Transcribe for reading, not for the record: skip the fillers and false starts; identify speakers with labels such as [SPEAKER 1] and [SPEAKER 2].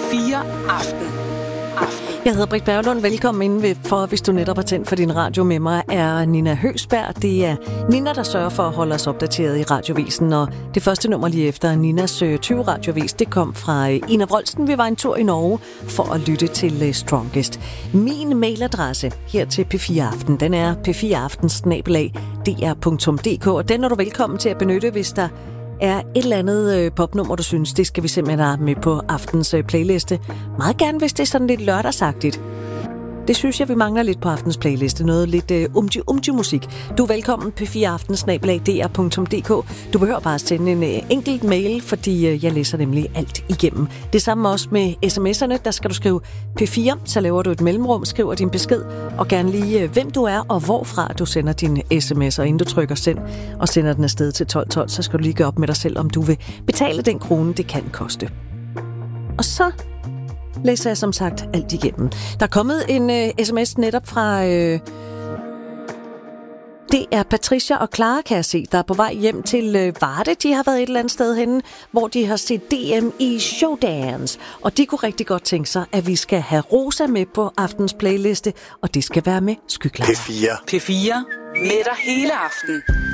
[SPEAKER 1] P4 Aften.
[SPEAKER 2] Jeg hedder Britt Berglund. Velkommen indenfor, for hvis du netop har tændt for din radio med mig, er Nina Høgsberg. Det er Nina, der sørger for at holde os opdateret i Radiovisen, og det første nummer lige efter Ninas 20-radiovis, det kom fra Ina Wroldsen. Vi var en tur i Norge for at lytte til Strongest. Min mailadresse her til P4 Aften, den er p4aften@dr.dk, og den er du velkommen til at benytte, hvis der er et eller andet popnummer, du synes, det skal vi simpelthen have med på aftens playliste. Meget gerne, hvis det er sådan lidt lørdagsagtigt. Det synes jeg, vi mangler lidt på aftens playliste. Noget lidt umti-musik. Du er velkommen p4aften@dr.dk. Du behøver bare sende en enkelt mail, fordi jeg læser nemlig alt igennem. Det samme også med sms'erne. Der skal du skrive P4, så laver du et mellemrum, skriver din besked, og gerne lige hvem du er og hvorfra du sender din sms. Og inden du trykker send og sender den afsted til 1212, så skal du lige gøre op med dig selv, om du vil betale den krone, det kan koste. Og så læser jeg som sagt alt igennem. Der er kommet en sms netop fra... Det er Patricia og Clara, kan jeg se, der er på vej hjem til Varde. De har været et eller andet sted henne, hvor de har set DM i Showdance. Og de kunne rigtig godt tænke sig, at vi skal have Rosa med på aftens playliste, og det skal være med Skyggelejre.
[SPEAKER 1] P4 med dig hele aften.